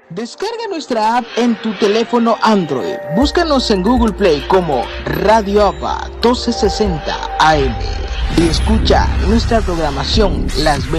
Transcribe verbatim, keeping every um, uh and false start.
Descarga nuestra app en tu teléfono Android. Búscanos en Google Play como Radio APA doce sesenta A M y escucha nuestra programación las